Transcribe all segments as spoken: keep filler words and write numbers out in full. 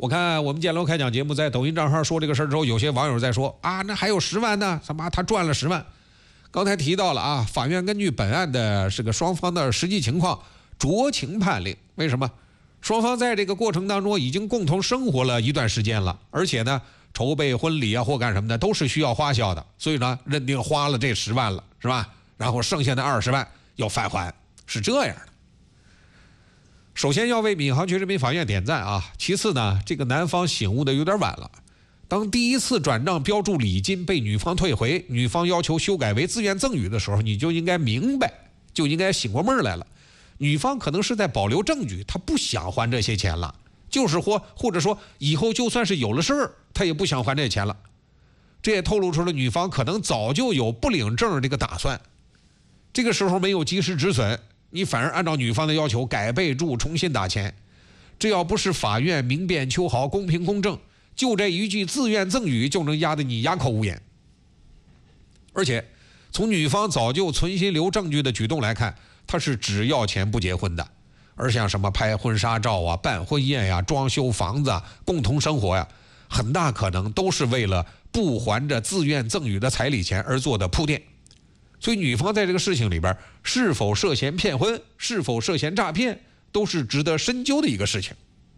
我看我们建楼开讲节目在抖音账号说这个事儿之后，有些网友在说啊，那还有十万呢，他妈他赚了十万。刚才提到了啊，法院根据本案的这个双方的实际情况酌情判令。为什么？双方在这个过程当中已经共同生活了一段时间了，而且呢，筹备婚礼啊或干什么的都是需要花销的，所以呢，认定花了这十万了，是吧？然后剩下的二十万要返还，是这样的。首先要为闵行区人民法院点赞啊，其次呢，这个男方醒悟的有点晚了。当第一次转账标注礼金被女方退回，女方要求修改为自愿赠与的时候，你就应该明白，就应该醒过味儿来了。女方可能是在保留证据，她不想还这些钱了，就是或或者说以后就算是有了事儿，她也不想还这钱了。这也透露出了女方可能早就有不领证这个打算。这个时候没有及时止损，你反而按照女方的要求改备注重新打钱，这要不是法院明辨秋毫、公平公正，就这一句自愿赠与就能压得你哑口无言。而且从女方早就存心留证据的举动来看，她是只要钱不结婚的。而像什么拍婚纱照啊、办婚宴呀、装修房子啊、共同生活呀，很大可能都是为了不还着自愿赠与的彩礼钱而做的铺垫。所以女方在这个事情里边是否涉嫌骗婚、是否涉嫌诈骗，都是值得深究的一个事情。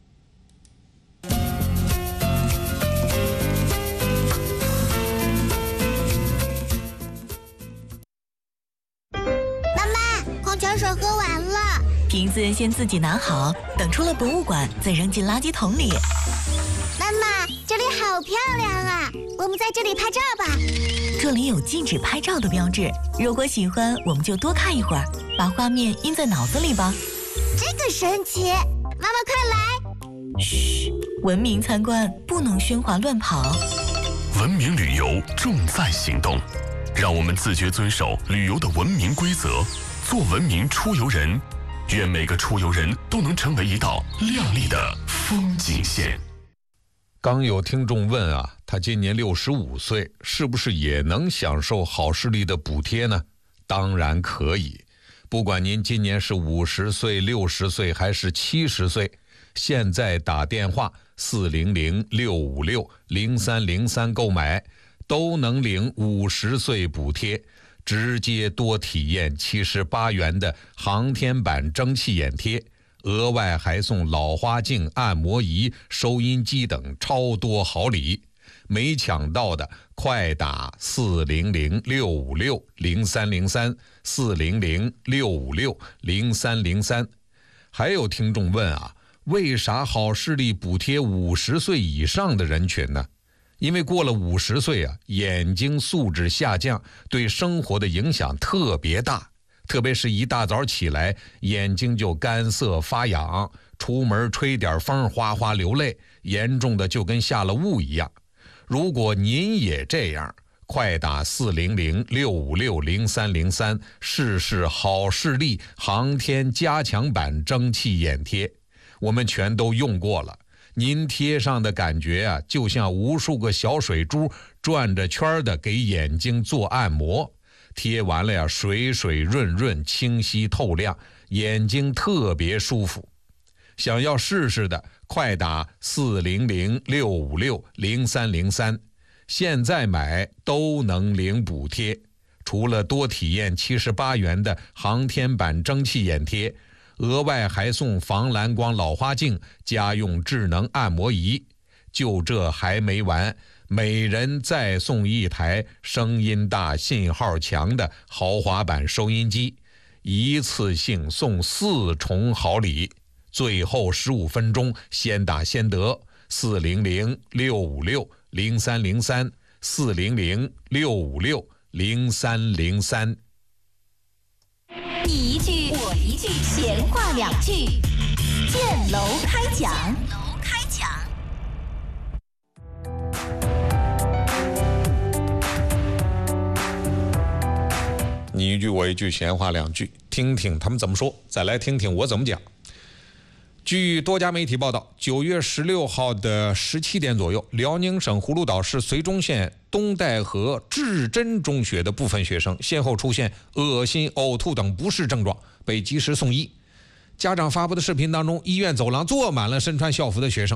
矿泉水喝完了， 瓶子先自己拿好，等出了博物馆再扔进垃圾桶里。 妈妈，这里好漂亮啊，我们在这里拍照吧。 这里有禁止拍照的标志，如果喜欢我们就多看一会儿，把画面印在脑子里吧。 这个神奇，妈妈快来。 嘘，文明参观不能喧哗乱跑。 文明旅游重在行动，让我们自觉遵守旅游的文明规则，做文明出游人。愿每个出游人都能成为一道亮丽的风景线。 刚有听众问啊，他今年六十五岁，是不是也能享受好视力的补贴呢？当然可以，不管您今年是五十岁、六十岁还是七十岁，现在打电话四零零六五六零三零三购买，都能领五十岁补贴，直接多体验七十八元的航天版蒸汽眼贴。额外还送老花镜、按摩仪、收音机等超多好礼，没抢到的快打四零零六五六零三零三四零零六五六零三零三。还有听众问啊，为啥好视力补贴五十岁以上的人群呢？因为过了五十岁啊，眼睛素质下降，对生活的影响特别大。特别是一大早起来，眼睛就干涩发痒，出门吹点风哗哗流泪，严重的就跟下了雾一样。如果您也这样，快打四零零六五六零三零三试试好视力航天加强版蒸汽眼贴，我们全都用过了。您贴上的感觉啊，就像无数个小水珠转着圈的给眼睛做按摩。贴完了呀，水水润润，清晰透亮，眼睛特别舒服。想要试试的，快打四零零六五六零三零三，现在买都能领补贴。除了多体验七十八元的航天版蒸汽眼贴，额外还送防蓝光老花镜、家用智能按摩仪。就这还没完，每人再送一台声音大、信号强的豪华版收音机，一次性送四重好礼。最后十五分钟先打先得，四零零六五六零三零三四零零六五六零三零三。 你一句我一句，闲话两句，建楼开讲。楼开讲。 你一句我一句，闲话两句，听听他们怎么说，再来听听我怎么讲。据多家媒体报道，九月十六号的十七点左右，辽宁省葫芦岛市绥中县东戴河至臻中学的部分学生先后出现恶心、呕吐等不适症状，被及时送医。家长发布的视频当中，医院走廊坐满了身穿校服的学生。